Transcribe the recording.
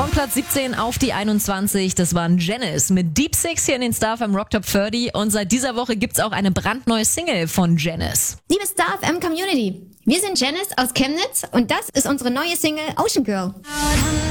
Von Platz 17 auf die 21, das waren Janice mit Deep Six hier in den Star FM Rock Top 30 und seit dieser Woche gibt's auch eine brandneue Single von Janice. Liebe Star FM Community, wir sind Janice aus Chemnitz und das ist unsere neue Single Ocean Girl.